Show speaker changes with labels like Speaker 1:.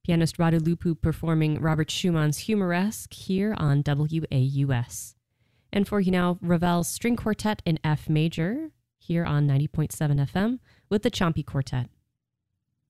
Speaker 1: Pianist Radu Lupu performing Robert Schumann's Humoresque here on WAUS. And for you now, Ravel's String Quartet in F major here on 90.7 FM with the Ciampi Quartet.